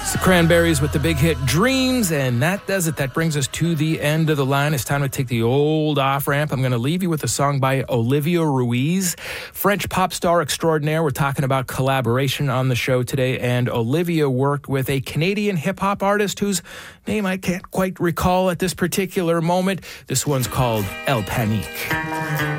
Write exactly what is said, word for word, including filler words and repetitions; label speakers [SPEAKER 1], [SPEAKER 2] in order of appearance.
[SPEAKER 1] It's the Cranberries with the big hit Dreams, and that does it. That brings us to the end of the line. It's time to take the old off-ramp. I'm going to leave you with a song by Olivia Ruiz, French pop star extraordinaire. We're talking about collaboration on the show today, and Olivia worked with a Canadian hip-hop artist whose name I can't quite recall at this particular moment. This one's called El Panique.